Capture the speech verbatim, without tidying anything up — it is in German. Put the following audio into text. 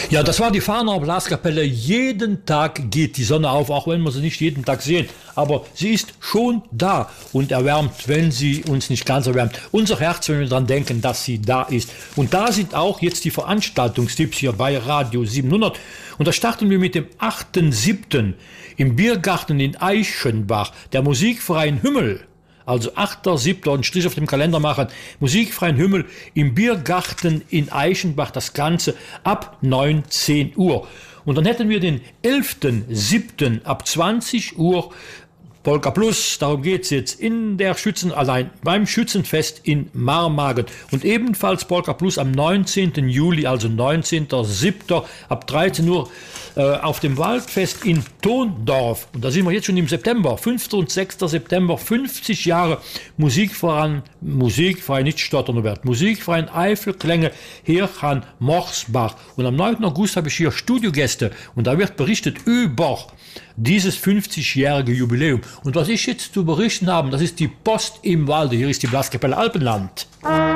Ja, das war die Fahner Blaskapelle. Jeden Tag geht die Sonne auf, auch wenn wir sie nicht jeden Tag sehen. Aber sie ist schon da und erwärmt, wenn sie uns nicht ganz erwärmt, unser Herz, wenn wir daran denken, dass sie da ist. Und da sind auch jetzt die Veranstaltungstipps hier bei Radio siebenhundert. Und da starten wir mit dem achten siebten im Biergarten in Eichenbach, der Musikverein Hümmel. Also achter siebter und Strich auf dem Kalender machen. Musikfreien Himmel im Biergarten in Eichenbach. Das Ganze ab neunzehn Uhr. Und dann hätten wir den elften siebten ab zwanzig Uhr Polka Plus, darum geht's jetzt, in der Schützen, allein beim Schützenfest in Marmagen. Und ebenfalls Polka Plus am neunzehnten Juli, also neunzehnten siebten ab dreizehn Uhr äh, auf dem Waldfest in Tondorf. Und da sind wir jetzt schon im September, fünften und sechsten September, fünfzig Jahre Musikverein, Musikverein, nicht stottern wird, Musikverein Eifelklänge, Hirchan Morsbach. Und am neunten August habe ich hier Studiogäste und da wird berichtet über dieses fünfzigjährige Jubiläum. Und was ich jetzt zu berichten habe, das ist die Post im Walde. Hier ist die Blaskapelle Alpenland.